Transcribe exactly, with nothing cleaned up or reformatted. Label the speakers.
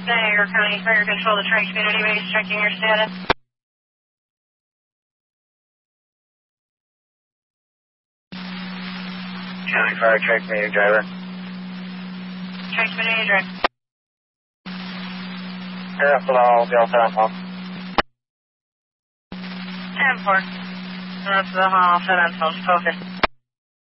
Speaker 1: Niagara County Fire Control to Tri Community Base, checking your status.
Speaker 2: County Fire, Tri Community driver.
Speaker 1: Tri Community driver.
Speaker 2: Yeah, hello, Delta Alpha.
Speaker 1: ten four. That's the hall, set on phone, focus.